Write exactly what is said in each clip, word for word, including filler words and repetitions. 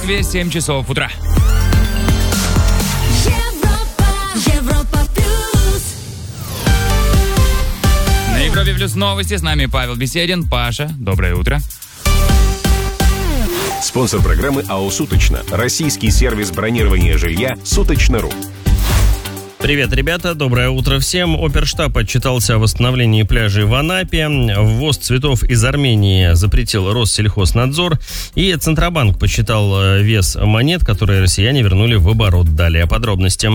Москве семь часов утра. На Европе плюс новости. С нами Павел Беседин. Паша, доброе утро. Спонсор программы АО «Суточно». Российский сервис бронирования жилья «Суточно.ру». Привет, ребята, доброе утро всем. Оперштаб отчитался о восстановлении пляжей в Анапе. Ввоз цветов из Армении запретил Россельхознадзор. И Центробанк посчитал вес монет, которые россияне вернули в оборот. Далее подробности.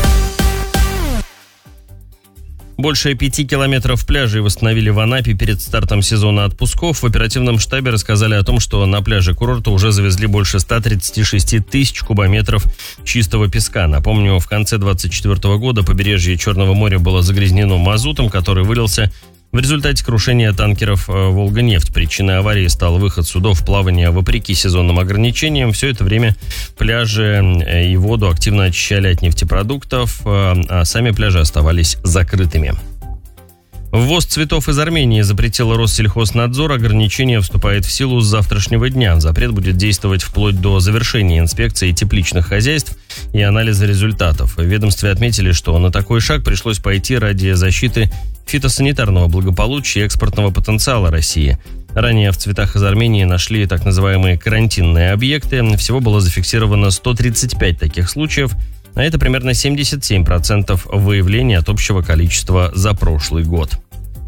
Больше пяти километров пляжей восстановили в Анапе перед стартом сезона отпусков. В оперативном штабе рассказали о том, что на пляже курорта уже завезли больше ста тридцати шести тысяч кубометров чистого песка. Напомню, в конце двадцать четвёртого года побережье Черного моря было загрязнено мазутом, который вылился в результате крушения танкеров «Волга-нефть». Причиной аварии стал выход судов в плавание вопреки сезонным ограничениям. Все это время пляжи и воду активно очищали от нефтепродуктов, а сами пляжи оставались закрытыми. Ввоз цветов из Армении запретил Россельхознадзор. Ограничение вступает в силу с завтрашнего дня. Запрет будет действовать вплоть до завершения инспекции тепличных хозяйств и анализа результатов. В ведомстве отметили, что на такой шаг пришлось пойти ради защиты фитосанитарного благополучия и экспортного потенциала России. Ранее в цветах из Армении нашли так называемые карантинные объекты. Всего было зафиксировано сто тридцать пять таких случаев, а это примерно семьдесят семь процентов выявления от общего количества за прошлый год.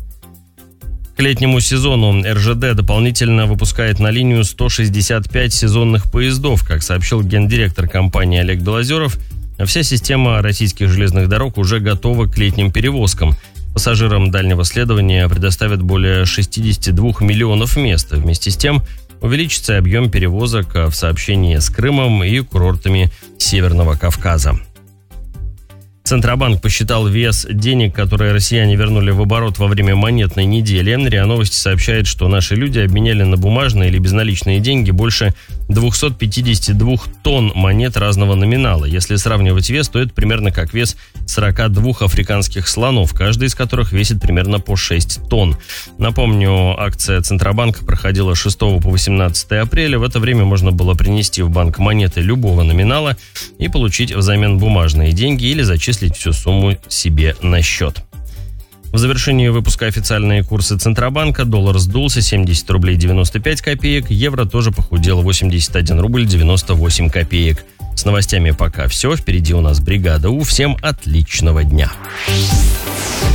К летнему сезону эр жэ дэ дополнительно выпускает на линию сто шестьдесят пять сезонных поездов. Как сообщил гендиректор компании Олег Белозеров, вся система российских железных дорог уже готова к летним перевозкам. Пассажирам дальнего следования предоставят более шестьдесят два миллионов мест. Вместе с тем увеличится объем перевозок в сообщении с Крымом и курортами Северного Кавказа. Центробанк посчитал вес денег, которые россияне вернули в оборот во время монетной недели. РИА Новости сообщает, что наши люди обменяли на бумажные или безналичные деньги больше двухсот пятидесяти двух тонн монет разного номинала. Если сравнивать вес, то это примерно как вес сорока двух африканских слонов, каждый из которых весит примерно по шесть тонн. Напомню, акция Центробанка проходила с шестого по восемнадцатое апреля. В это время можно было принести в банк монеты любого номинала и получить взамен бумажные деньги или зачислить всю сумму себе на счет. В завершении выпуска официальные курсы Центробанка. Доллар сдулся семьдесят рублей девяносто пять копеек. Евро тоже похудел восемьдесят один рубль девяносто восемь копеек. С новостями пока все. Впереди у нас бригада У. Всем отличного дня.